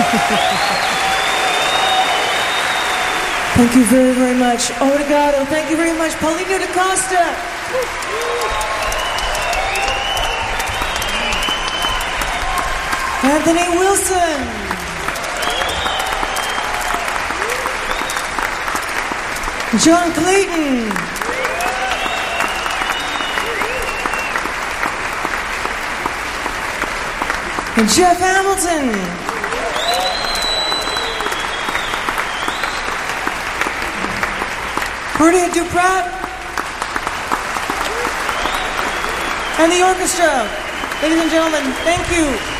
Thank you very, very much. Obrigado. Thank you very much. Paulinho da Costa. Anthony Wilson. John Clayton. And Jeff Hamilton. Bernie Duprat. And the orchestra. Ladies and gentlemen, thank you.